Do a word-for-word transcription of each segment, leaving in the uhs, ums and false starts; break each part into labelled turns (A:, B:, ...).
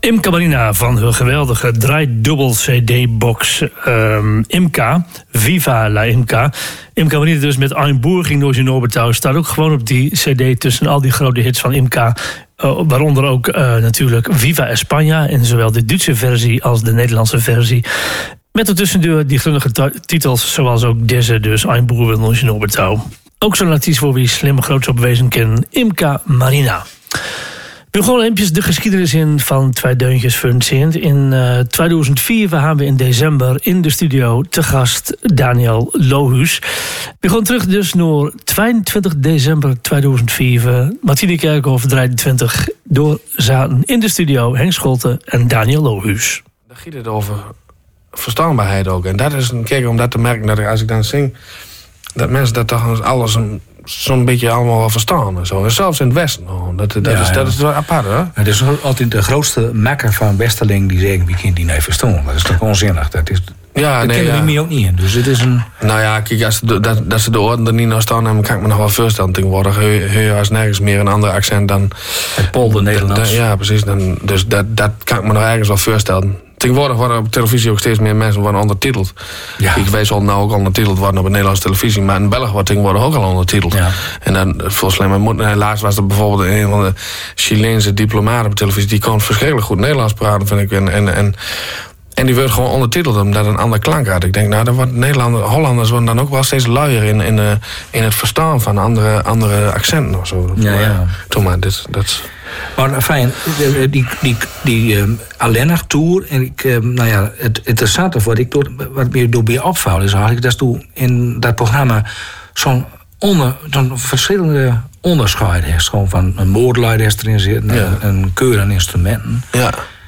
A: Imca Marina van hun geweldige draaidubbel C D-box um, Imca, Viva la Imca. Imca Marina dus met Ein Boer ging door zijn Norbert staat ook gewoon op die C D tussen al die grote hits van Imca. Uh, waaronder ook uh, natuurlijk Viva España in zowel de Duitse versie als de Nederlandse versie. Met ertussen die grunnige t- titels zoals ook deze, dus Ein Boer wil door zijn Norbert. Ook zo'n artiest voor wie slim groots op wezen kennen, Imca Marina. We gaan gewoon even de geschiedenis in van Twee Deuntjes Funcient. In uh, tweeduizend vier hebben we in december in de studio te gast Daniel Lohuus. We gaan terug dus naar tweeëntwintig december tweeduizend vier. Martine Kerkhoff drieëntwintig door zaten in de studio Henk Scholte en Daniel Lohuus.
B: Daar gaat het over verstaanbaarheid ook. En dat is een keer om dat te merken dat ik, als ik dan zing, dat mensen dat toch alles een zo'n beetje allemaal wel verstaan en zo. En zelfs in het Westen. Oh, dat dat,
C: ja,
B: is, dat
C: ja.
B: is wel apart, hè?
C: Het is altijd de grootste makker van Westerling die zeggen, wie kind die niet verstaan. Dat is toch onzinnig. Dat is,
B: ja,
C: dat
B: nee,
C: kennen
B: ja.
C: we mij ook niet in. Dus het is een...
B: Nou ja, kijk, als de, dat, dat ze de orde er niet naar staan hebben, kan ik me nog wel voorstellen. Tegenwoordig hoor je als nergens meer een ander accent dan
C: Het polder Nederlands.
B: Ja, precies. Dan, dus dat, dat kan ik me nog ergens wel voorstellen. Tegenwoordig worden op televisie ook steeds meer mensen worden ondertiteld.
C: Ja.
B: Ik weet al nou ook ondertiteld worden op de Nederlandse televisie, maar in België wordt tegenwoordig ook al ondertiteld.
C: Ja.
B: En dan volgens mij, mijn moeder, helaas was er bijvoorbeeld een van de Chileense diplomaten op televisie, die kon verschrikkelijk goed Nederlands praten, vind ik. En, en, en, en die werd gewoon ondertiteld omdat een andere klank had. Ik denk, nou, dan wordt Nederlanders, Hollanders worden dan ook wel steeds luier in, in, uh, in het verstaan van andere, andere accenten of zo.
C: Ja, ja.
B: Toen maar, dit, dat
C: Maar fijn, die, die, die, die um, Alleenig-tour, en ik, um, nou ja, het interessante wat ik door, wat me door bij opvalt is eigenlijk dat toen in dat programma zo'n onder, zo'n verschillende onderscheiden heeft. Gewoon van een moordleider is erin zitten,
B: Ja.
C: een, een keur aan instrumenten.
B: ja.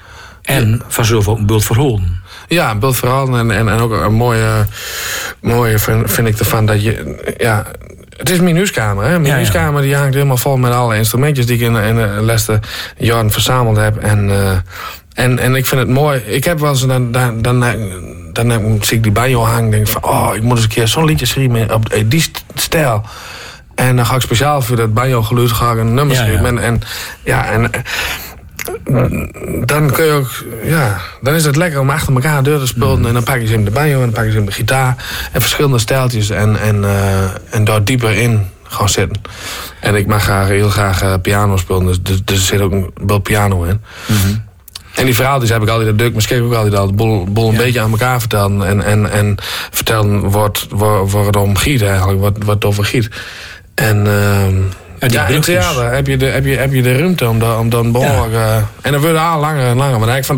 C: En vanzelf ook een bult verholen.
B: Ja, een beeldverhaal en, en, en ook een mooie, mooie vind, vind ik ervan dat je, ja, het is mijn huiskamer, hè. Mijn
C: Ja, ja.
B: huiskamer die hangt helemaal vol met alle instrumentjes die ik in, in de laatste jaren verzameld heb. En, uh, en, en ik vind het mooi. Ik heb wel eens, dan, dan, dan, dan, dan zie ik die banjo hangen en denk van, oh, ik moet eens een keer zo'n liedje schrijven op die stijl. En dan ga ik speciaal voor dat banjo geluid ga ik een nummer
C: Ja, ja.
B: schrijven. En, en ja, en dan kun je ook, ja, dan is het lekker om achter elkaar deur te spelen. Mm. En dan pak je ze in de banjo en dan pak je ze in de gitaar. En verschillende stijltjes en, en, uh, en daar dieper in gaan zitten. En ik mag graag, heel graag uh, piano spelen, dus, dus, dus er zit ook wel piano in.
C: Mm-hmm.
B: En die verhaaltjes heb ik altijd, dat duk, maar ik ook altijd al de boel, boel een
C: Ja.
B: beetje aan elkaar vertellen. En, en, en vertellen wat, wat, wat het om giet eigenlijk, wat, wat het over giet. En... Uh,
C: Ja, die
B: ja, in het
C: brugjes.
B: theater heb je de, heb je, heb je de ruimte om, da, om dan behoorlijk... Uh, en dan wordt het al langer en langer. Maar ik vond